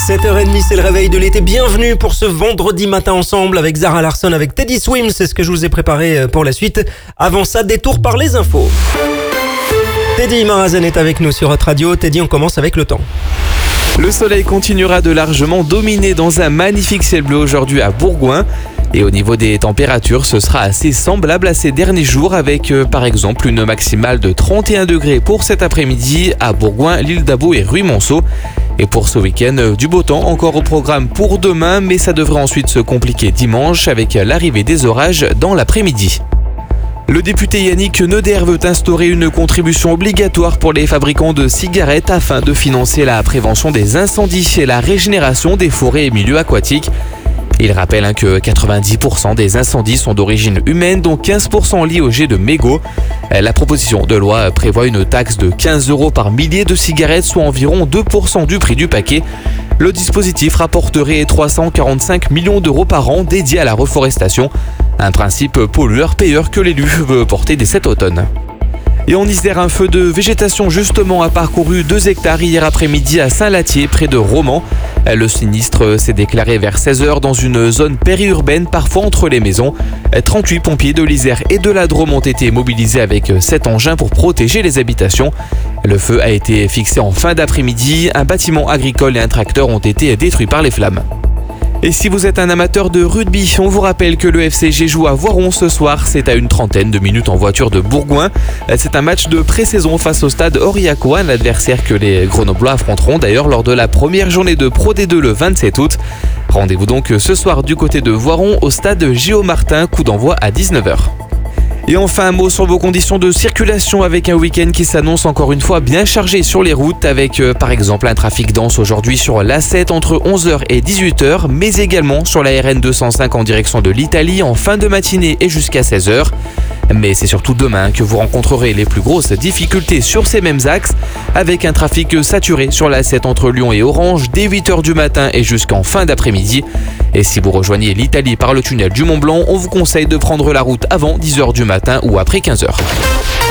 7h30, c'est le réveil de l'été. Bienvenue pour ce vendredi matin ensemble avec Zara Larsson, avec Teddy Swims. C'est ce que je vous ai préparé pour la suite. Avant ça, détour par les infos. Teddy Marazen est avec nous sur Hot Radio. Teddy, on commence avec le temps. Le soleil continuera de largement dominer dans un magnifique ciel bleu aujourd'hui à Bourgoin. Et au niveau des températures, ce sera assez semblable à ces derniers jours avec par exemple une maximale de 31 degrés pour cet après-midi à Bourgoin, l'île d'Abo et Ruy-Monceau. Et pour ce week-end, du beau temps encore au programme pour demain, mais ça devrait ensuite se compliquer dimanche avec l'arrivée des orages dans l'après-midi. Le député Yannick Neuder veut instaurer une contribution obligatoire pour les fabricants de cigarettes afin de financer la prévention des incendies et la régénération des forêts et milieux aquatiques. Il rappelle que 90% des incendies sont d'origine humaine, dont 15% liés au jet de mégots. La proposition de loi prévoit une taxe de 15 € par millier de cigarettes, soit environ 2% du prix du paquet. Le dispositif rapporterait 345 millions d'euros par an dédiés à la reforestation. Un principe pollueur-payeur que l'élu veut porter dès cet automne. Et en Isère, un feu de végétation justement a parcouru 2 hectares hier après-midi à Saint-Latier, près de Romans. Le sinistre s'est déclaré vers 16h dans une zone périurbaine, parfois entre les maisons. 38 pompiers de l'Isère et de la Drôme ont été mobilisés avec 7 engins pour protéger les habitations. Le feu a été fixé en fin d'après-midi. Un bâtiment agricole et un tracteur ont été détruits par les flammes. Et si vous êtes un amateur de rugby, on vous rappelle que le FCG joue à Voiron ce soir. C'est à une trentaine de minutes en voiture de Bourgoin. C'est un match de pré-saison face au stade Aurillac, un adversaire que les Grenoblois affronteront d'ailleurs lors de la première journée de Pro D2 le 27 août. Rendez-vous donc ce soir du côté de Voiron au stade Géo Martin, coup d'envoi à 19h. Et enfin, un mot sur vos conditions de circulation avec un week-end qui s'annonce encore une fois bien chargé sur les routes avec par exemple un trafic dense aujourd'hui sur l'A7 entre 11h et 18h, mais également sur la RN 205 en direction de l'Italie en fin de matinée et jusqu'à 16h. Mais c'est surtout demain que vous rencontrerez les plus grosses difficultés sur ces mêmes axes avec un trafic saturé sur l'A7 entre Lyon et Orange dès 8h du matin et jusqu'en fin d'après-midi. Et si vous rejoignez l'Italie par le tunnel du Mont Blanc, on vous conseille de prendre la route avant 10h du matin ou après 15h.